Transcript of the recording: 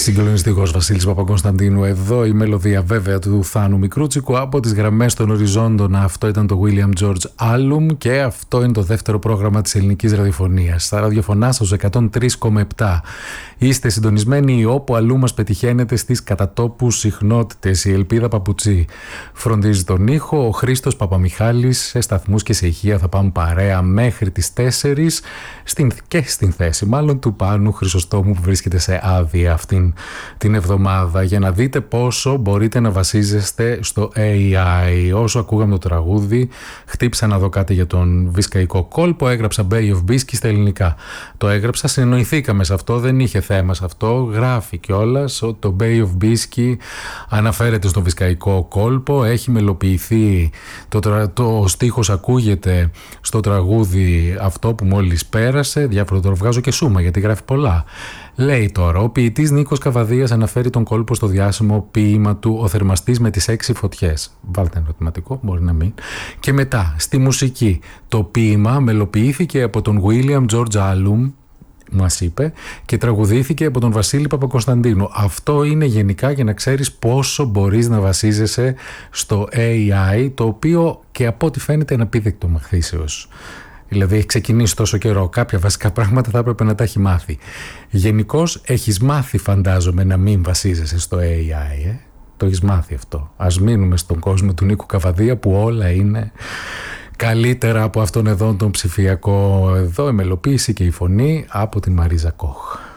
Συγκλονιστικός Βασίλης Παπακωνσταντίνου εδώ, η μελωδία βέβαια του Θάνου Μικρούτσικου από τις γραμμές των οριζόντων. Αυτό ήταν το William George Album και αυτό είναι το δεύτερο πρόγραμμα της ελληνικής ραδιοφωνίας. Στα ραδιοφωνά στους 103,7 είστε συντονισμένοι όπου αλλού μας πετυχαίνετε στις κατατόπους συχνότητες. Η Ελπίδα Παπουτσί φροντίζει τον ήχο, ο Χρήστος Παπαμιχάλης σε σταθμούς και σε ηχεία. Θα πάμε παρέα μέχρι τις 4 και στην θέση μάλλον του Πάνου Χρυσοστόμου που βρίσκεται σε άδεια αυτήν την εβδομάδα, για να δείτε πόσο μπορείτε να βασίζεστε στο AI. Όσο ακούγαμε το τραγούδι, χτύπησα να δω κάτι για τον βυσκαϊκό κόλπο, έγραψα Bay of Biscay στα ελληνικά. Το έγραψα, συνεννοηθήκαμε σε αυτό, δεν είχε θέμα σε αυτό, γράφει κιόλας ότι το Bay of Biscay αναφέρεται στο βυσκαϊκό κόλπο, έχει μελοποιηθεί, το στίχος ακούγεται στο τραγούδι αυτό που μόλις πέρασε, διάφορο το βγάζω και σούμα γιατί γράφει πολλά. Λέει τώρα, ο ποιητής Νίκος Καβαδίας αναφέρει τον κόλπο στο διάσημο ποίημα του «Ο θερμαστής με τις 6 φωτιές». Βάλτε ένα ερωτηματικό, μπορεί να μην. Και μετά, στη μουσική, το ποίημα μελοποιήθηκε από τον William George Album, μας είπε, και τραγουδήθηκε από τον Βασίλη Παπακωνσταντίνου. Αυτό είναι γενικά για να ξέρεις πόσο μπορείς να βασίζεσαι στο AI, το οποίο και από ό,τι φαίνεται είναι απίδεκτο μαθήσεως. Δηλαδή έχει ξεκινήσει τόσο καιρό, κάποια βασικά πράγματα θα έπρεπε να τα έχει μάθει. Γενικώς έχεις μάθει, φαντάζομαι, να μην βασίζεσαι στο AI, Το έχεις μάθει αυτό. Ας μείνουμε στον κόσμο του Νίκου Καβαδία που όλα είναι καλύτερα από αυτόν εδώ τον ψηφιακό. Εδώ η μελοποίηση και η φωνή από την Μαρίζα Κόχ.